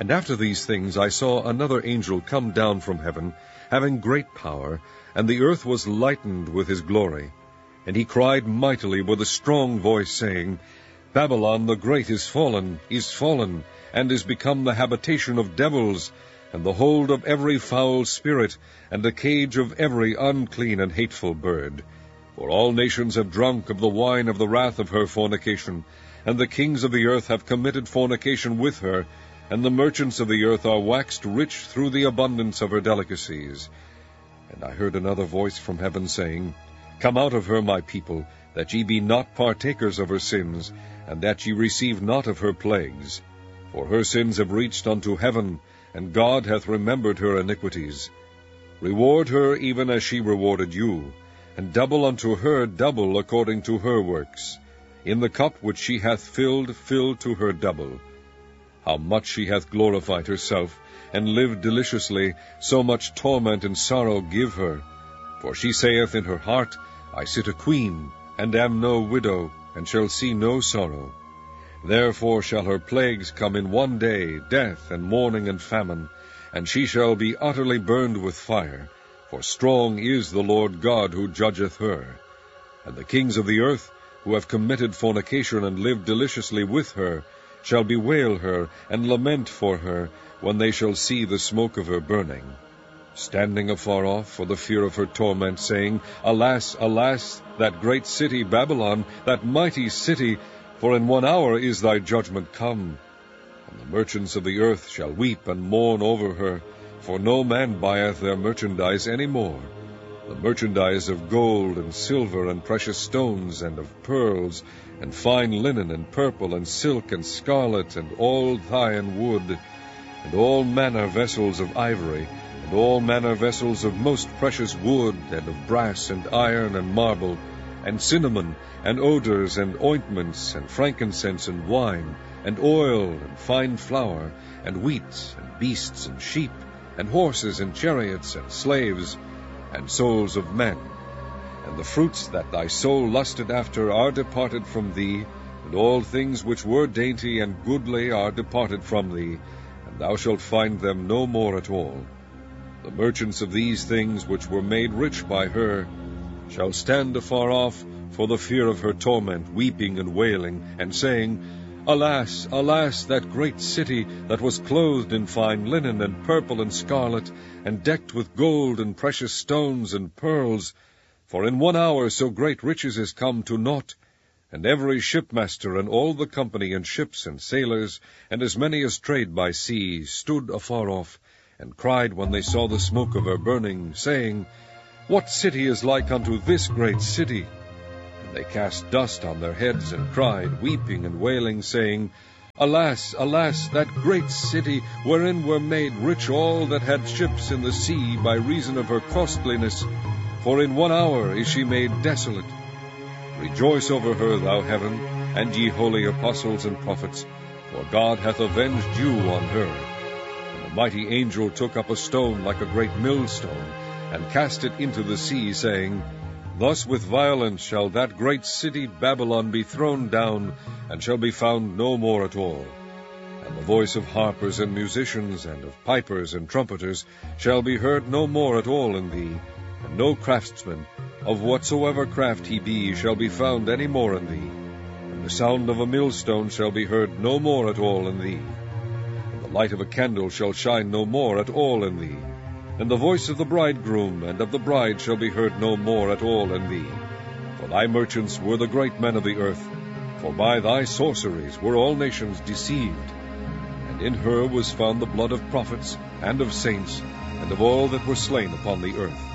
And after these things I saw another angel come down from heaven, having great power, and the earth was lightened with his glory. And he cried mightily with a strong voice, saying, Babylon the great is fallen, and is become the habitation of devils, and the hold of every foul spirit, and the cage of every unclean and hateful bird. For all nations have drunk of the wine of the wrath of her fornication, and the kings of the earth have committed fornication with her, and the merchants of the earth are waxed rich through the abundance of her delicacies. And I heard another voice from heaven saying, Come out of her, my people, that ye be not partakers of her sins, and that ye receive not of her plagues. For her sins have reached unto heaven, and God hath remembered her iniquities. Reward her even as she rewarded you, and double unto her double according to her works. In the cup which she hath filled, fill to her double. How much she hath glorified herself, and lived deliciously, so much torment and sorrow give her. For she saith in her heart, I sit a queen, and am no widow, and shall see no sorrow. Therefore shall her plagues come in one day, death, and mourning, and famine, and she shall be utterly burned with fire, for strong is the Lord God who judgeth her. And the kings of the earth, who have committed fornication and lived deliciously with her, shall bewail her, and lament for her, when they shall see the smoke of her burning, standing afar off for the fear of her torment, saying, Alas, alas, that great city Babylon, that mighty city, for in 1 hour is thy judgment come. And the merchants of the earth shall weep and mourn over her, for no man buyeth their merchandise any more, the merchandise of gold and silver and precious stones and of pearls, and fine linen and purple and silk and scarlet and all Thyine wood, and all manner vessels of ivory, and all manner vessels of most precious wood, and of brass and iron and marble, and cinnamon, and odors, and ointments, and frankincense, and wine, and oil, and fine flour, and wheat, and beasts, and sheep, and horses, and chariots, and slaves, and souls of men. And the fruits that thy soul lusted after are departed from thee, and all things which were dainty and goodly are departed from thee, and thou shalt find them no more at all. The merchants of these things which were made rich by her shall stand afar off for the fear of her torment, weeping and wailing, and saying, Alas, alas, that great city that was clothed in fine linen, and purple and scarlet, and decked with gold and precious stones and pearls! For in 1 hour so great riches is come to naught. And every shipmaster, and all the company, and ships, and sailors, and as many as trade by sea, stood afar off, and cried when they saw the smoke of her burning, saying, What city is like unto this great city? And they cast dust on their heads, and cried, weeping and wailing, saying, Alas, alas, that great city, wherein were made rich all that had ships in the sea, by reason of her costliness. For in 1 hour is she made desolate. Rejoice over her, thou heaven, and ye holy apostles and prophets, for God hath avenged you on her. And the mighty angel took up a stone like a great millstone, and cast it into the sea, saying, Thus with violence shall that great city Babylon be thrown down, and shall be found no more at all. And the voice of harpers and musicians, and of pipers and trumpeters, shall be heard no more at all in thee, and no craftsman, of whatsoever craft he be, shall be found any more in thee. And the sound of a millstone shall be heard no more at all in thee. And the light of a candle shall shine no more at all in thee. And the voice of the bridegroom and of the bride shall be heard no more at all in thee. For thy merchants were the great men of the earth, for by thy sorceries were all nations deceived. And in her was found the blood of prophets, and of saints, and of all that were slain upon the earth.